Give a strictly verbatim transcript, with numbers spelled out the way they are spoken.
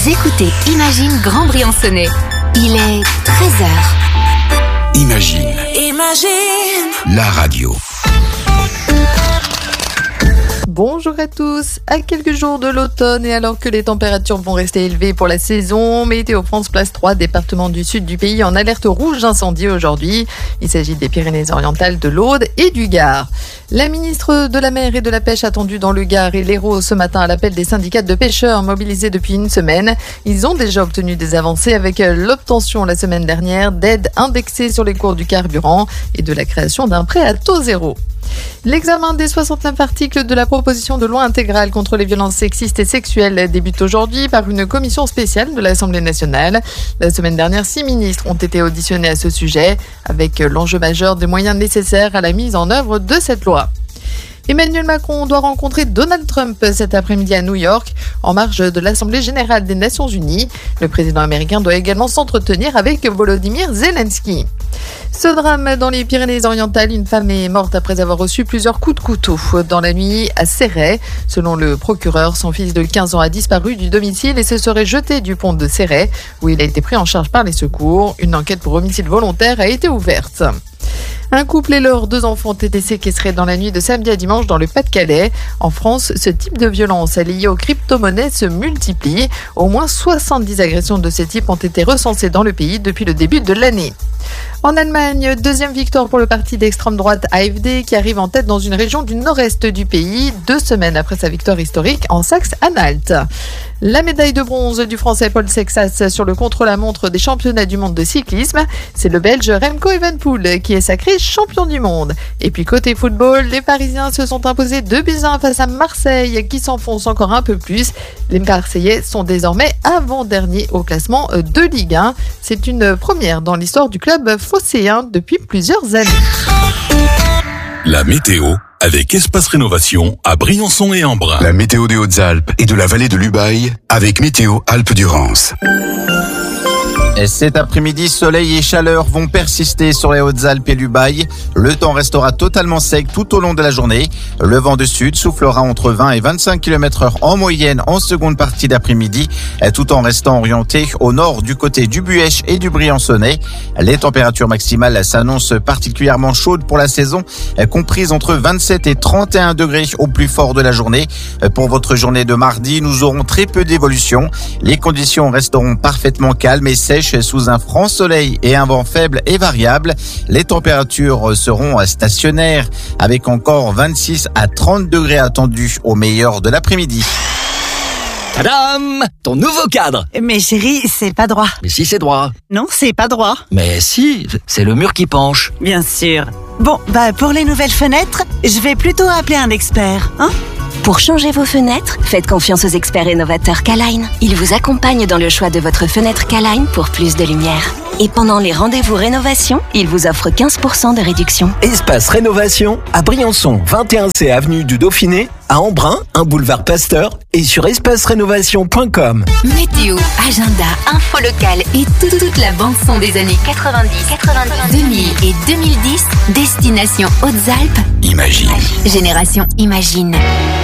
Vous écoutez Imagine Grand Briançonnais. Il est treize heures. Imagine. Imagine. La radio. Bonjour à tous. À quelques jours de l'automne et alors que les températures vont rester élevées pour la saison, Météo France place trois départements du sud du pays en alerte rouge incendie aujourd'hui. Il s'agit des Pyrénées-Orientales, de l'Aude et du Gard. La ministre de la Mer et de la Pêche attendue dans le Gard et l'Hérault ce matin à l'appel des syndicats de pêcheurs mobilisés depuis une semaine. Ils ont déjà obtenu des avancées avec l'obtention la semaine dernière d'aides indexées sur les cours du carburant et de la création d'un prêt à taux zéro. L'examen des soixante-neuf articles de la proposition de loi intégrale contre les violences sexistes et sexuelles débute aujourd'hui par une commission spéciale de l'Assemblée nationale. La semaine dernière, six ministres ont été auditionnés à ce sujet, avec l'enjeu majeur des moyens nécessaires à la mise en œuvre de cette loi. Emmanuel Macron doit rencontrer Donald Trump cet après-midi à New York, en marge de l'Assemblée générale des Nations unies. Le président américain doit également s'entretenir avec Volodymyr Zelensky. Ce drame dans les Pyrénées-Orientales, une femme est morte après avoir reçu plusieurs coups de couteau dans la nuit à Céret. Selon le procureur, son fils de quinze ans a disparu du domicile et se serait jeté du pont de Céret, où il a été pris en charge par les secours. Une enquête pour homicide volontaire a été ouverte. Un couple et leurs deux enfants ont été séquestrés dans la nuit de samedi à dimanche dans le Pas-de-Calais. En France, ce type de violence liée aux crypto-monnaies se multiplie. Au moins soixante-dix agressions de ce type ont été recensées dans le pays depuis le début de l'année. En Allemagne, deuxième victoire pour le parti d'extrême droite A F D qui arrive en tête dans une région du nord-est du pays, deux semaines après sa victoire historique en Saxe-Anhalt. La médaille de bronze du Français Paul Sexas sur le contre-la-montre des championnats du monde de cyclisme, c'est le Belge Remco Evenepoel qui est sacré champion du monde. Et puis côté football, les Parisiens se sont imposés deux buts à un face à Marseille qui s'enfonce encore un peu plus. Les Marseillais sont désormais avant-derniers au classement de Ligue un. C'est une première dans l'histoire du club phocéen depuis plusieurs années. La météo avec Espace Rénovation à Briançon et Embrun. La météo des Hautes-Alpes et de la vallée de l'Ubaye avec Météo Alpes-Durance. Cet après-midi, soleil et chaleur vont persister sur les Hautes-Alpes et l'Ubaye. Le temps restera totalement sec tout au long de la journée. Le vent de sud soufflera entre vingt et vingt-cinq kilomètres heure en moyenne en seconde partie d'après-midi, tout en restant orienté au nord du côté du Buëch et du Briançonnais. Les températures maximales s'annoncent particulièrement chaudes pour la saison, comprises entre vingt-sept et trente et un degrés au plus fort de la journée. Pour votre journée de mardi, nous aurons très peu d'évolution. Les conditions resteront parfaitement calmes et sèches sous un franc soleil et un vent faible et variable. Les températures seront stationnaires avec encore vingt-six à trente degrés attendus au meilleur de l'après-midi. Tadam! Ton nouveau cadre! Mais chérie, c'est pas droit. Mais si, c'est droit. Non, c'est pas droit. Mais si, c'est le mur qui penche. Bien sûr. Bon, bah pour les nouvelles fenêtres, je vais plutôt appeler un expert, hein? Pour changer vos fenêtres, faites confiance aux experts rénovateurs K-Line. Ils vous accompagnent dans le choix de votre fenêtre K-Line pour plus de lumière. Et pendant les rendez-vous rénovation, ils vous offrent quinze pour cent de réduction. Espace Rénovation à Briançon, vingt et un C avenue du Dauphiné, à Embrun, un boulevard Pasteur et sur espace rénovation point com. Météo, agenda, info locale et toute, toute la bande-son des années quatre-vingt-dix, quatre-vingt-dix, deux mille et deux mille dix, destination Hautes-Alpes. Imagine. Génération Imagine.